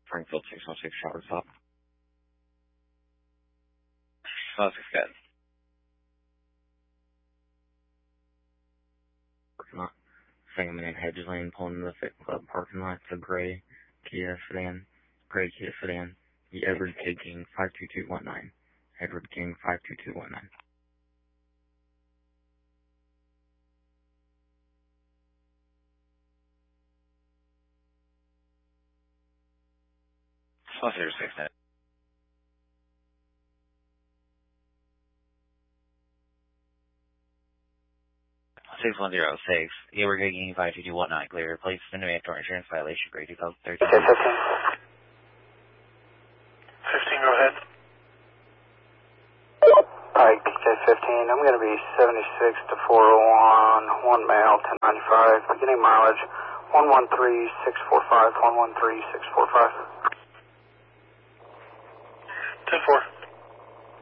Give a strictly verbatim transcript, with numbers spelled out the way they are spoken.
Springfield six one six, shower stop. six one six, good. Parking lot. Sangamon and Hedge Lane, pulling into the Fit Club parking lot. It's a gray Kia sedan. Gray Kia sedan. The Edward K. King five two two one nine. Edward King five two two one nine. one zero six nine. six one zero six. Edward K. King five two two one nine. Clear. Place in a mandatory insurance violation. Grade two thousand thirteen. Okay, fifteen. fifteen, go ahead. Pike, P K fifteen. I'm going to be seventy-six to four oh one. One male, ten ninety-five. Beginning mileage one one three six four five. one one three six four five. ten four.